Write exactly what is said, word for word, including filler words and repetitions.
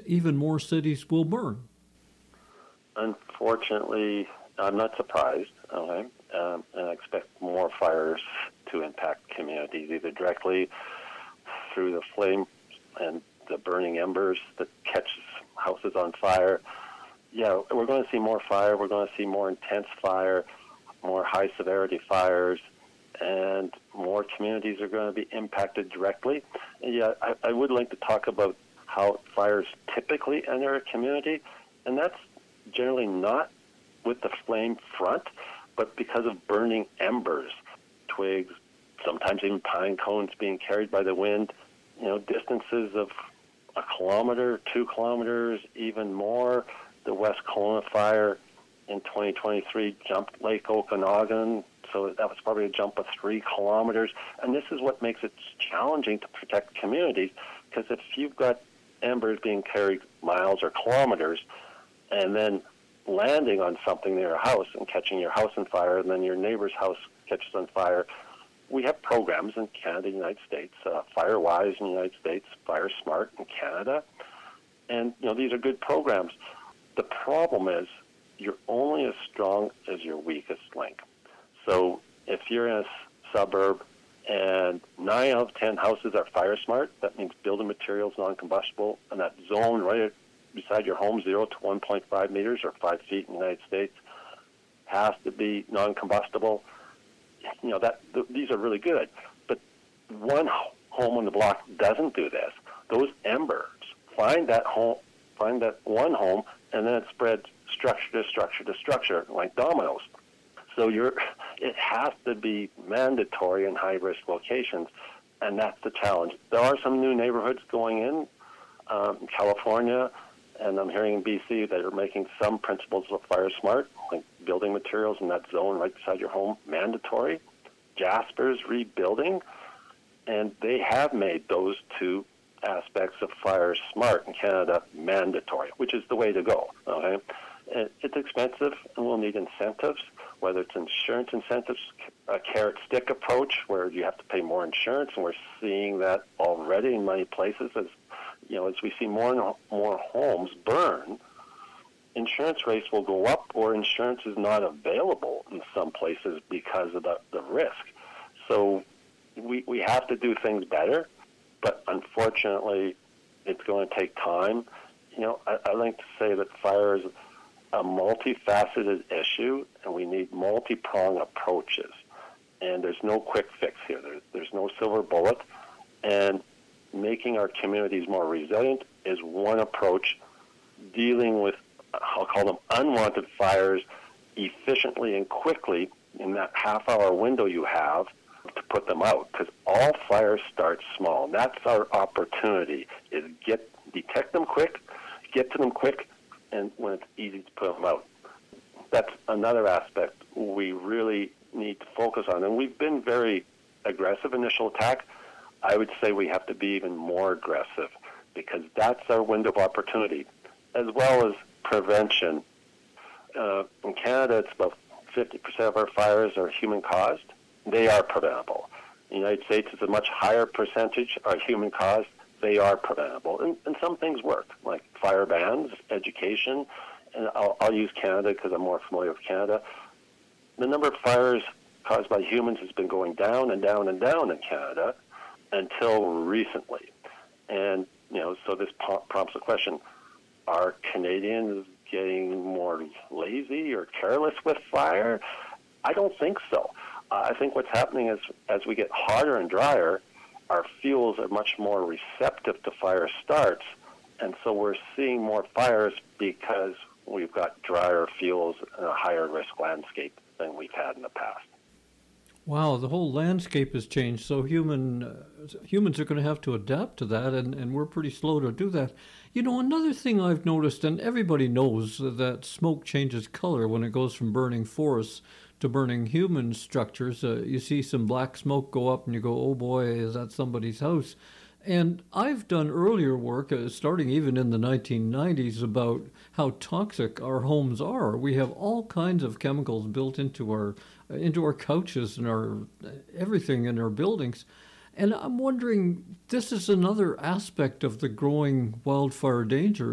even more cities will burn. Unfortunately, I'm not surprised, okay? Um, and I expect more fires to impact communities, either directly through the flame and the burning embers that catches houses on fire. Yeah, we're going to see more fire. We're going to see more intense fire, more high-severity fires, and more communities are going to be impacted directly. And yeah, I, I would like to talk about how fires typically enter a community, and that's generally not with the flame front, but because of burning embers, twigs, sometimes even pine cones being carried by the wind, you know, distances of a kilometer, two kilometers, even more. The West Kelowna fire in twenty twenty-three jumped Lake Okanagan, so that was probably a jump of three kilometers. And this is what makes it challenging to protect communities, because if you've got embers being carried miles or kilometers and then landing on something near a house and catching your house on fire, and then your neighbor's house catches on fire, we have programs in Canada, United States, uh, FireWise in the United States, Fire Smart in Canada, and you know these are good programs. The problem is you're only as strong as your weakest link. So if you're in a suburb and nine out of ten houses are fire smart, that means building materials non-combustible, and that zone right beside your home, zero to one point five meters or five feet in the United States, has to be non-combustible. You know that th- these are really good, but one home on the block doesn't do this. Those embers find that home, find that one home, and then it spreads structure to structure to structure like dominoes. So you're, it has to be mandatory in high-risk locations, and that's the challenge. There are some new neighborhoods going in, um, in California, and I'm hearing in B C that are making some principles of Fire Smart, like building materials in that zone right beside your home, mandatory. Jasper's rebuilding, and they have made those two aspects of Fire Smart in Canada mandatory, which is the way to go. Okay, it's expensive, and we'll need incentives, whether it's insurance incentives, a carrot stick approach, where you have to pay more insurance, and we're seeing that already in many places. As you know, as we see more and more homes burn, insurance rates will go up, or insurance is not available in some places because of the, the risk. So we we have to do things better, but unfortunately, it's going to take time. You know, I, I like to say that fire is a multifaceted issue, and we need multi-pronged approaches. And there's no quick fix here. There, there's no silver bullet. And making our communities more resilient is one approach. Dealing with, I'll call them unwanted fires, efficiently and quickly in that half-hour window you have to put them out, because all fires start small. And that's our opportunity, is get detect them quick, get to them quick, and when it's easy to put them out. That's another aspect we really need to focus on. And we've been very aggressive initial attack. I would say we have to be even more aggressive, because that's our window of opportunity, as well as prevention. Uh, in Canada, it's about fifty percent of our fires are human-caused. They are preventable. In the United States, it's a much higher percentage are human-caused. They are preventable. And, and some things work, like fire bans, education. And I'll, I'll use Canada because I'm more familiar with Canada. The number of fires caused by humans has been going down and down and down in Canada until recently. And, you know, so this prompts the question, are Canadians getting more lazy or careless with fire? I don't think so. Uh, I think what's happening is as we get hotter and drier, our fuels are much more receptive to fire starts, and so we're seeing more fires because we've got drier fuels and a higher risk landscape than we've had in the past. Wow, the whole landscape has changed, so human uh, humans are going to have to adapt to that, and, and we're pretty slow to do that. You know, another thing I've noticed, and everybody knows that smoke changes color when it goes from burning forests to burning human structures. Uh, you see some black smoke go up and you go, oh boy, is that somebody's house? And I've done earlier work, uh, starting even in the nineteen nineties, about how toxic our homes are. We have all kinds of chemicals built into our uh, into our couches and our uh, everything in our buildings. And I'm wondering, this is another aspect of the growing wildfire danger.